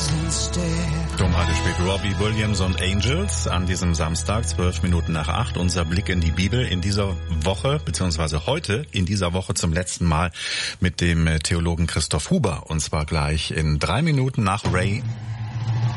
Heute spielt Robbie Williams und Angels an diesem Samstag, 7:12. Unser Blick in die Bibel in dieser Woche, beziehungsweise heute in dieser Woche zum letzten Mal mit dem Theologen Christoph Huber. Und zwar gleich in 3 Minuten nach Ray